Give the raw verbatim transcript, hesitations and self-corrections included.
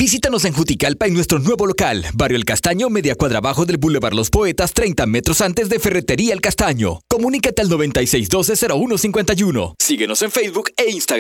Visítanos en Juticalpa en nuestro nuevo local, Barrio El Castaño, media cuadra abajo del Boulevard Los Poetas, treinta metros antes de Ferretería El Castaño. Comunícate al noventa y seis doce cero uno cincuenta y uno. Síguenos en Facebook e Instagram.